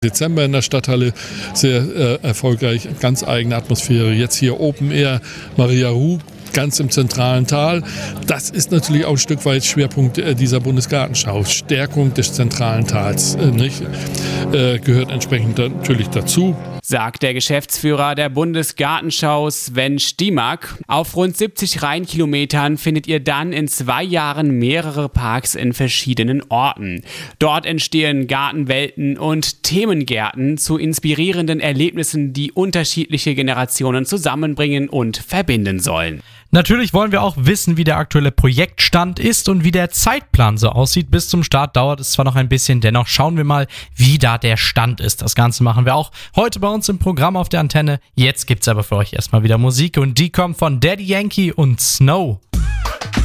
Dezember in der Stadthalle sehr erfolgreich, ganz eigene Atmosphäre. Jetzt hier Open Air, Maria Ruh, ganz im zentralen Tal. Das ist natürlich auch ein Stück weit Schwerpunkt dieser Bundesgartenschau. Stärkung des zentralen Tals gehört entsprechend natürlich dazu. Sagt der Geschäftsführer der Bundesgartenschau Sven Stimack. Auf rund 70 Rheinkilometern findet ihr dann in 2 Jahren mehrere Parks in verschiedenen Orten. Dort entstehen Gartenwelten und Themengärten zu inspirierenden Erlebnissen, die unterschiedliche Generationen zusammenbringen und verbinden sollen. Natürlich wollen wir auch wissen, wie der aktuelle Projektstand ist und wie der Zeitplan so aussieht. Bis zum Start dauert es zwar noch ein bisschen, dennoch schauen wir mal, wie da der Stand ist. Das Ganze machen wir auch heute bei uns im Programm auf der Antenne. Jetzt gibt's aber für euch erstmal wieder Musik und die kommt von Daddy Yankee und Snow.